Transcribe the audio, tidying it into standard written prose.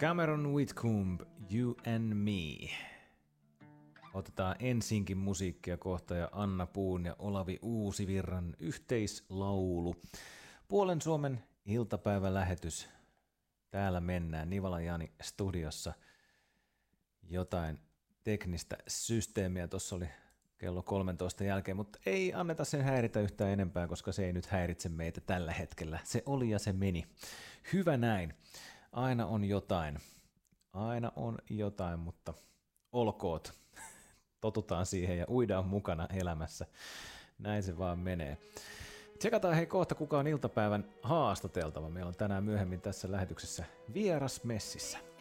Cameron Whitcomb, You and Me. Otetaan ensinkin musiikkia kohta ja Anna Puun ja Olavi Uusivirran yhteislaulu. Puolen Suomen iltapäivälähetys. Täällä mennään Nivalan Jani studiossa. Jotain teknistä systeemiä tuossa oli kello 13 jälkeen, mutta ei anneta sen häiritä yhtään enempää, koska se ei nyt häiritse meitä tällä hetkellä. Se oli ja se meni. Hyvä näin. Aina on jotain. Aina on jotain, mutta olkoot. Totutaan siihen ja uidaan mukana elämässä. Näin se vaan menee. Tsekataan hei kohta, kuka on iltapäivän haastateltava. Meillä on tänään myöhemmin tässä lähetyksessä vieras messissä.